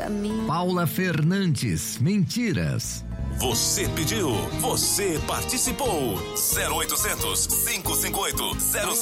caminho. Paula Fernandes, Mentiras. Você pediu, você participou. 0800 558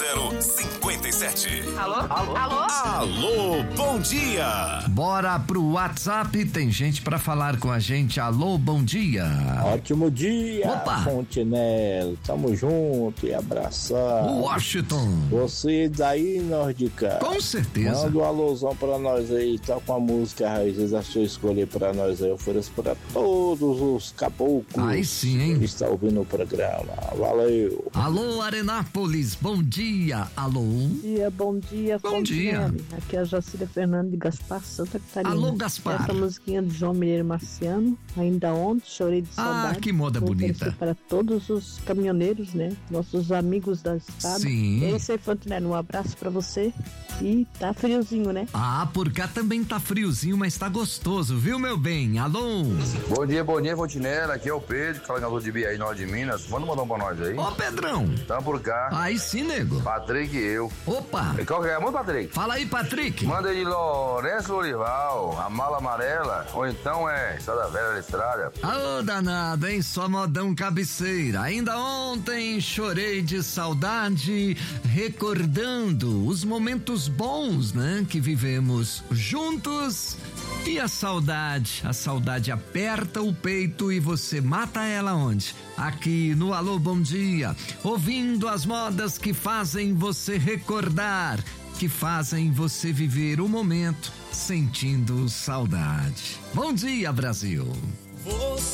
0057. Alô? Alô? Alô? Alô, bom dia. Bora pro WhatsApp, tem gente pra falar com a gente. Alô, bom dia. Ótimo dia. Opa. Fontenelle, tamo junto e abraçar. Washington. Vocês aí, Nordica. Com certeza. Manda um alôzão pra nós aí, tá com a música Raízes da sua escolha pra nós aí. Ofereço pra todos os caboclos. Aí sim, hein? Que está ouvindo o programa. Valeu. Alô, Arenápolis, bom dia. Alô. Bom dia. Bom dia. Aqui é a Jacília Fernando de Gaspar, Santa Catarina. Alô, Gaspar. Essa musiquinha de João Mineiro Marciano, ainda ontem, chorei de saudade. Ah, que moda bonita. Para todos os caminhoneiros, né? Nossos amigos da estrada. Sim. É isso aí, Fontenelle, um abraço pra você. E tá friozinho, né? Ah, por cá também tá friozinho, mas tá gostoso, viu, meu bem? Alô. Bom dia, Fontenelle. Aqui é o Pedro, carregador de Biaí, norte de Minas. Manda um modão pra nós aí. Ô, Pedrão. Tamo por cá. Aí sim, nego. Patrick e eu. Opa. Qual que é? Manda, Patrick. Fala aí, Patrick. Manda de Lourenço Lorival, a mala amarela, ou então é Estrada Velha da Estrada. Ô, danado, hein? Só modão cabeceira. Ainda ontem chorei de saudade, recordando os momentos bons, né? Que vivemos juntos. E a saudade aperta o peito e você mata ela onde? Aqui no Alô Bom Dia, ouvindo as modas que fazem você recordar, que fazem você viver o momento sentindo saudade. Bom dia, Brasil!